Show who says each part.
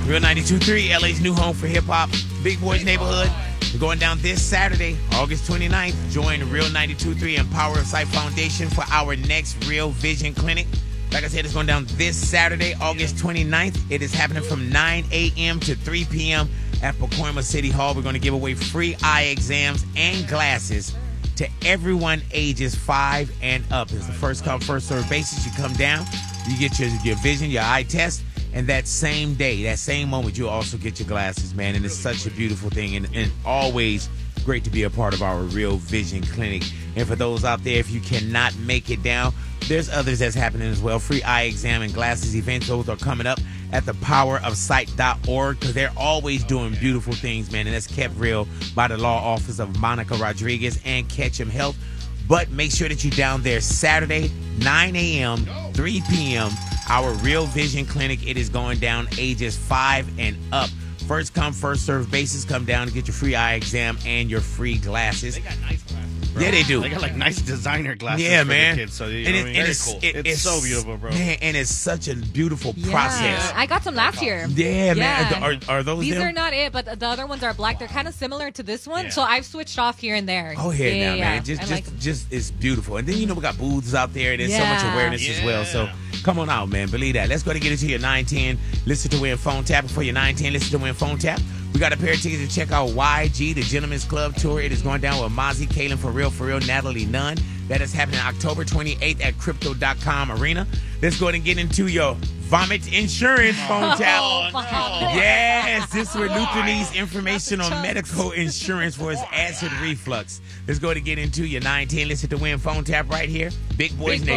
Speaker 1: Real 92.3, LA's new home for hip-hop. Big Boys Neighborhood. We're going down this Saturday, August 29th. Join Real 92.3 and Power of Sight Foundation for our next Real Vision Clinic. Like I said, it's going down this Saturday, August 29th. It is happening from 9 a.m. to 3 p.m. at Pacoima City Hall. We're going to give away free eye exams and glasses to everyone ages 5 and up. It's the first come, first served basis. You come down, you get your vision, your eye test, and that same day, that same moment, you'll also get your glasses, man. And it's such a beautiful thing, and always great to be a part of our Real Vision Clinic. And for those out there, if you cannot make it down, there's others that's happening as well. Free eye exam and glasses events. Those are coming up at thepowerofsight.org because they're always doing beautiful things, man. And that's kept real by the law office of Monica Rodriguez and Ketchum Health. But make sure that you're down there Saturday, 9 a.m., 3 p.m., our Real Vision Clinic. It is going down ages 5 and up. First come, first served basis. Come down to get your free eye exam and your free glasses.
Speaker 2: They got nice glasses, bro.
Speaker 1: Yeah, they do.
Speaker 2: They got like nice designer glasses
Speaker 1: yeah,
Speaker 2: for
Speaker 1: man.
Speaker 2: the kids. So, you
Speaker 1: and
Speaker 2: know what I mean?
Speaker 1: and
Speaker 2: Very
Speaker 1: it's,
Speaker 2: cool.
Speaker 1: it-
Speaker 2: It's so beautiful, bro.
Speaker 1: Man, and it's such a beautiful process.
Speaker 3: I got some last year.
Speaker 1: Yeah, man.
Speaker 3: Yeah.
Speaker 1: Are those
Speaker 3: These
Speaker 1: them?
Speaker 3: are not it, but the other ones are black. They're kind of similar to this one,
Speaker 2: Yeah.
Speaker 3: so I've switched off here and there.
Speaker 1: Oh, yeah, now, man.
Speaker 3: I like 'em.
Speaker 1: Just it's beautiful. And then, we got booths out there. There's so much
Speaker 3: Yeah.
Speaker 1: awareness as well. So come on out, man. Believe that. Let's go to get into your 910. Listen to Win Phone Tap. Before your 910, listen to Win Phone Tap. We got a pair of tickets to check out YG, the Gentlemen's Club Tour. It is going down with Mozzie, Kalen For Real, Natalie Nunn. That is happening October 28th at Crypto.com Arena. Let's go ahead and get into your Vomit Insurance Phone Tap. Yes, this is where Luther needs information on medical insurance for his acid reflux. Let's go to get into your 910. Listen to Win Phone Tap right here. Big Boys Nation.